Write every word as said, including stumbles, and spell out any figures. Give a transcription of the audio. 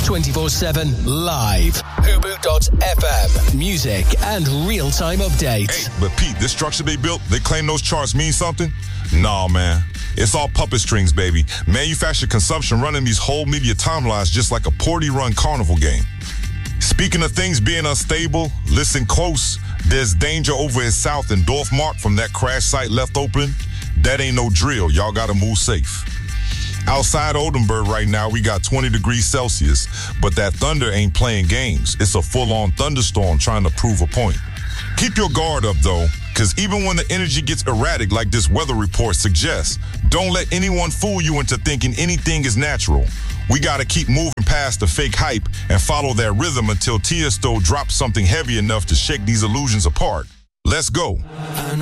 twenty-four seven live. Hubu dot F M. Music and real-time updates. Hey, but Pete, this structure they built, they claim those charts mean something? Nah, man. It's all puppet strings, baby. Manufactured consumption running these whole media timelines just like a poorly run carnival game. Speaking of things being unstable, listen close. There's danger over in South and Dorfmark from that crash site left open. That ain't no drill. Y'all gotta move safe. Outside Oldenburg right now, we got twenty degrees Celsius, but that thunder ain't playing games. It's a full-on thunderstorm trying to prove a point. Keep your guard up, though, because even when the energy gets erratic like this weather report suggests, don't let anyone fool you into thinking anything is natural. We gotta keep moving past the fake hype and follow that rhythm until Tiesto drops something heavy enough to shake these illusions apart. Let's go.